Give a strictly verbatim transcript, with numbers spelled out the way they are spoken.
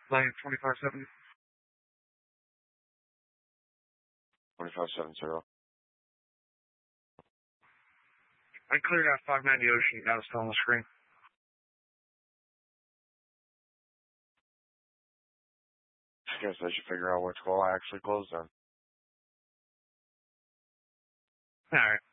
Line twenty-five seven. twenty-five seven zero. I cleared out five ninety Ocean. Now it's still on the screen. I guess I should figure out which call I actually closed on. Alright.